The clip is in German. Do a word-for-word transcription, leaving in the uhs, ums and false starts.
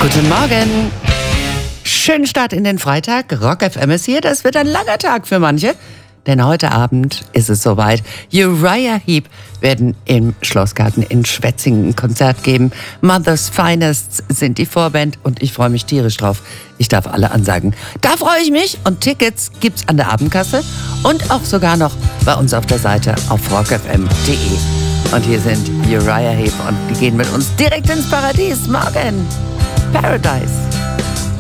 Guten Morgen. Schönen Start in den Freitag. Rock F M ist hier. Das wird ein langer Tag für manche. Denn heute Abend ist es soweit. Uriah Heep werden im Schlossgarten in Schwetzingen ein Konzert geben. Mother's Finest sind die Vorband und ich freue mich tierisch drauf. Ich darf alle ansagen. Da freue ich mich und Tickets gibt's an der Abendkasse und auch sogar noch bei uns auf der Seite auf rock f m punkt d e. Und hier sind Uriah Heep und die gehen mit uns direkt ins Paradies. Morgen. Paradise.